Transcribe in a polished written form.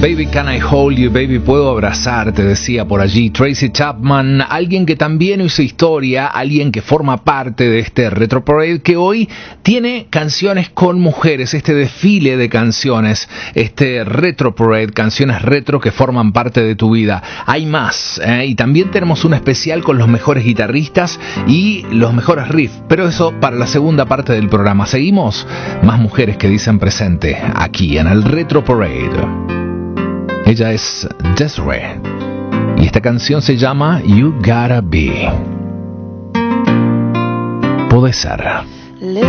Baby, can I hold you, baby, puedo abrazarte, decía por allí Tracy Chapman, alguien que también hizo historia, alguien que forma parte de este Retro Parade, que hoy tiene canciones con mujeres, este desfile de canciones, este Retro Parade, canciones retro que forman parte de tu vida. Hay más, y también tenemos un especial con los mejores guitarristas y los mejores riffs, pero eso para la segunda parte del programa. Seguimos, más mujeres que dicen presente, aquí en el Retro Parade. Ella es Desiree y esta canción se llama You Gotta Be. Puede ser.